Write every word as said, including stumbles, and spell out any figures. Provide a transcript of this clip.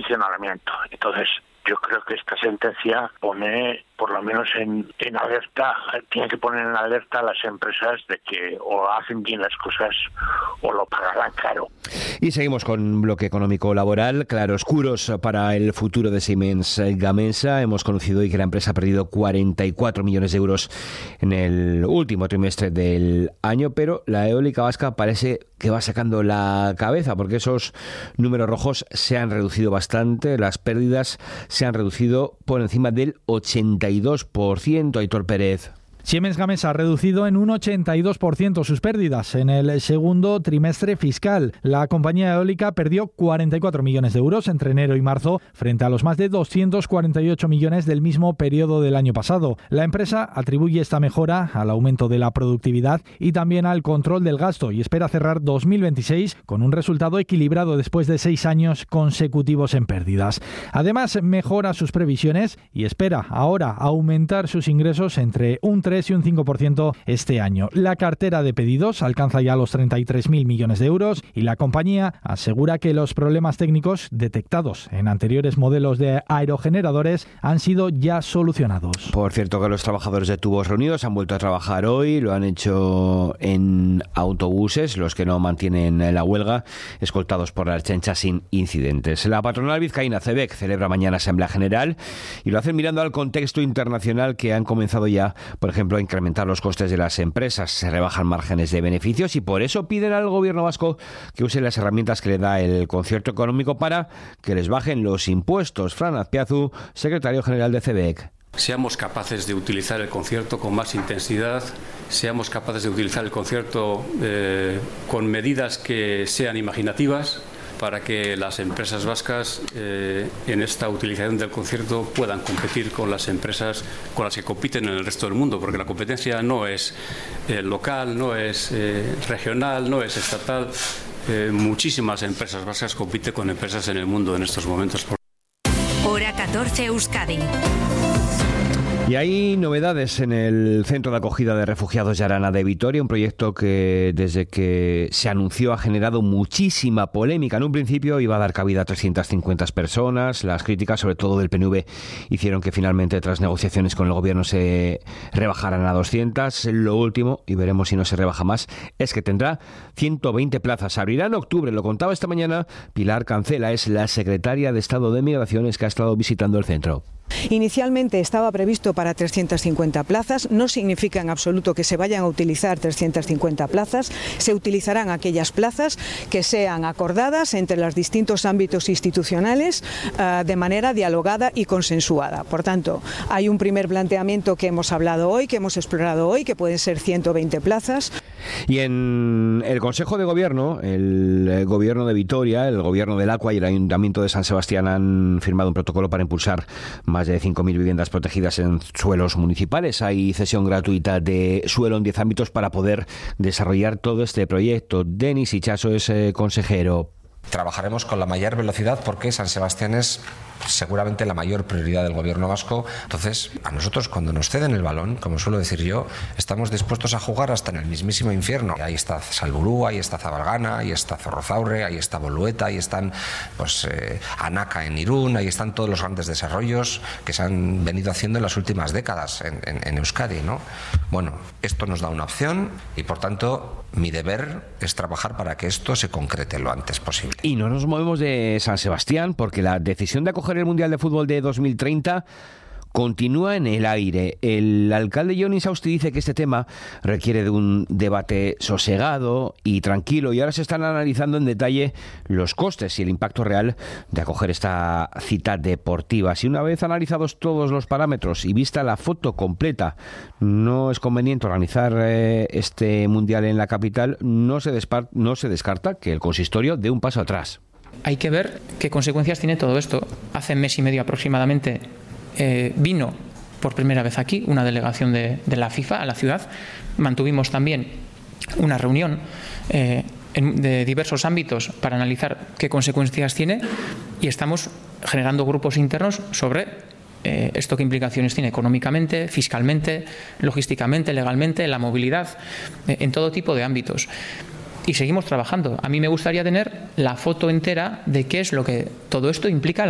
funcionamiento. Entonces, yo creo que esta sentencia pone, por lo menos en, en alerta, tiene que poner en alerta a las empresas de que o hacen bien las cosas o lo pagarán caro. Y seguimos con bloque económico laboral. Claroscuros para el futuro de Siemens Gamesa. Hemos conocido hoy que la empresa ha perdido cuarenta y cuatro millones de euros en el último trimestre del año, pero la eólica vasca parece que va sacando la cabeza, porque esos números rojos se han reducido bastante, las pérdidas se han reducido por encima del ochenta y dos por ciento. Aitor Pérez. Siemens Gamesa ha reducido en un ochenta y dos por ciento sus pérdidas en el segundo trimestre fiscal. La compañía eólica perdió cuarenta y cuatro millones de euros entre enero y marzo frente a los más de doscientos cuarenta y ocho millones del mismo periodo del año pasado. La empresa atribuye esta mejora al aumento de la productividad y también al control del gasto y espera cerrar dos mil veintiséis con un resultado equilibrado después de seis años consecutivos en pérdidas. Además, mejora sus previsiones y espera ahora aumentar sus ingresos entre un tres y un cinco por ciento este año. La cartera de pedidos alcanza ya los treinta y tres mil millones de euros y la compañía asegura que los problemas técnicos detectados en anteriores modelos de aerogeneradores han sido ya solucionados. Por cierto, que los trabajadores de Tubos Reunidos han vuelto a trabajar hoy, lo han hecho en autobuses, los que no mantienen la huelga, escoltados por la Ertzaintza sin incidentes. La patronal vizcaína C E B E C celebra mañana Asamblea General y lo hacen mirando al contexto internacional que han comenzado ya, por ejemplo, a incrementar los costes de las empresas, se rebajan márgenes de beneficios y por eso piden al gobierno vasco que use las herramientas que le da el concierto económico para que les bajen los impuestos. Fran Azpiazu, secretario general de C E B E C. Seamos capaces de utilizar el concierto con más intensidad, seamos capaces de utilizar el concierto eh, con medidas que sean imaginativas, para que las empresas vascas eh, en esta utilización del concierto puedan competir con las empresas con las que compiten en el resto del mundo, porque la competencia no es eh, local, no es eh, regional, no es estatal. Eh, muchísimas empresas vascas compiten con empresas en el mundo en estos momentos. Hora catorce Euskadi. Y hay novedades en el Centro de Acogida de Refugiados de Arana de Vitoria, un proyecto que desde que se anunció ha generado muchísima polémica. En un principio iba a dar cabida a trescientas cincuenta personas. Las críticas, sobre todo del P N V, hicieron que finalmente, tras negociaciones con el gobierno, se rebajaran a doscientas. Lo último, y veremos si no se rebaja más, es que tendrá ciento veinte plazas. Abrirá en octubre, lo contaba esta mañana Pilar Cancela, es la secretaria de Estado de Migraciones que ha estado visitando el centro. Inicialmente estaba previsto para trescientas cincuenta plazas, no significa en absoluto que se vayan a utilizar trescientas cincuenta plazas, se utilizarán aquellas plazas que sean acordadas entre los distintos ámbitos institucionales uh, de manera dialogada y consensuada. Por tanto, hay un primer planteamiento que hemos hablado hoy, que hemos explorado hoy, que pueden ser ciento veinte plazas. Y en el Consejo de Gobierno, el Gobierno de Vitoria, el Gobierno del Aqua y el Ayuntamiento de San Sebastián han firmado un protocolo para impulsar más de cinco mil viviendas protegidas en suelos municipales. Hay cesión gratuita de suelo en diez ámbitos para poder desarrollar todo este proyecto. Denis Ichaso es eh, consejero. Trabajaremos con la mayor velocidad porque San Sebastián es seguramente la mayor prioridad del gobierno vasco. Entonces, a nosotros cuando nos ceden el balón, como suelo decir yo, estamos dispuestos a jugar hasta en el mismísimo infierno. Ahí está Salburú, ahí está Zabalgana, ahí está Zorrozaurre, ahí está Bolueta, ahí están pues eh, Anaca en Irún, ahí están todos los grandes desarrollos que se han venido haciendo en las últimas décadas en, en, en Euskadi, ¿no? Bueno, esto nos da una opción y por tanto mi deber es trabajar para que esto se concrete lo antes posible. Y no nos movemos de San Sebastián porque la decisión de acoger el Mundial de Fútbol de dos mil treinta continúa en el aire. El alcalde Jon Insausti dice que este tema requiere de un debate sosegado y tranquilo y ahora se están analizando en detalle los costes y el impacto real de acoger esta cita deportiva. Si una vez analizados todos los parámetros y vista la foto completa no es conveniente organizar eh, este Mundial en la capital, no se, despar- no se descarta que el consistorio dé un paso atrás. Hay que ver qué consecuencias tiene todo esto. Hace mes y medio aproximadamente eh, vino por primera vez aquí una delegación de, de la FIFA a la ciudad. Mantuvimos también una reunión eh, en, de diversos ámbitos para analizar qué consecuencias tiene y estamos generando grupos internos sobre eh, esto qué implicaciones tiene económicamente, fiscalmente, logísticamente, legalmente, la movilidad, eh, en todo tipo de ámbitos. Y seguimos trabajando. A mí me gustaría tener la foto entera de qué es lo que todo esto implica.